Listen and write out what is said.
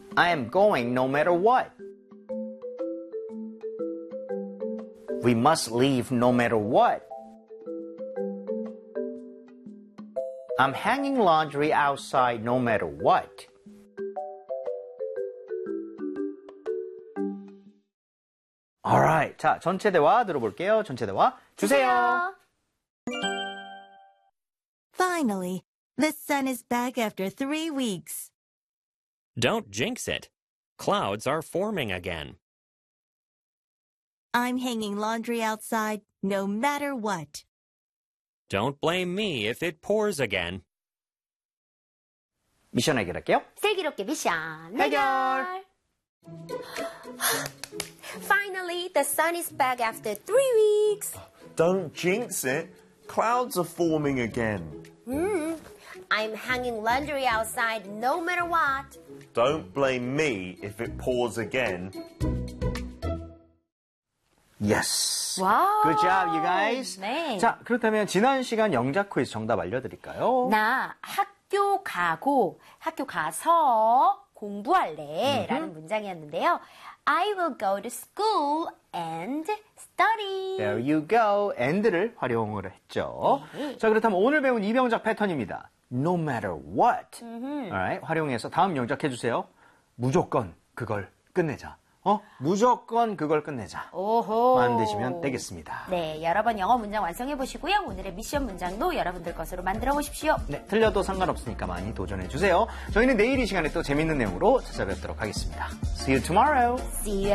I am going no matter what. We must leave no matter what. I'm hanging laundry outside no matter what. Alright, 자, 전체 대화 들어볼게요. 전체 대화 주세요. Finally, the sun is back after 3 weeks. Don't jinx it. Clouds are forming again. I'm hanging laundry outside no matter what. Don't blame me if it pours again. 미션 해결할게요. 슬기롭게 미션 해결. Finally, the sun is back after 3 weeks. Don't jinx it. Clouds are forming again. I'm hanging laundry outside no matter what. Don't blame me if it pours again. Yes. 와우. Good job, you guys. 네. 자, 그렇다면 지난 시간 영작 퀴즈 정답 알려드릴까요? 나 학교 가고 학교 가서 공부할래 라는 문장이었는데요. I will go to school and study. There you go. and를 활용을 했죠. 네. 자, 그렇다면 오늘 배운 이병작 패턴입니다. No matter what. Alright, 활용해서 다음 영작 해주세요. 무조건 그걸 끝내자. 무조건 그걸 끝내자. 오호. 만드시면 되겠습니다. 네, 여러 번 영어 문장 완성해 보시고요. 오늘의 미션 문장도 여러분들 것으로 만들어 보십시오. 네, 틀려도 상관없으니까 많이 도전해 주세요. 저희는 내일 이 시간에 또 재밌는 내용으로 찾아뵙도록 하겠습니다. See you tomorrow. See you